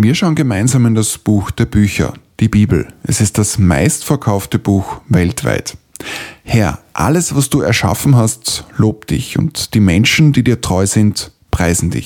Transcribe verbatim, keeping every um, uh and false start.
Wir schauen gemeinsam in das Buch der Bücher, die Bibel. Es ist das meistverkaufte Buch weltweit. Herr, alles, was du erschaffen hast, lobt dich und die Menschen, die dir treu sind, preisen dich.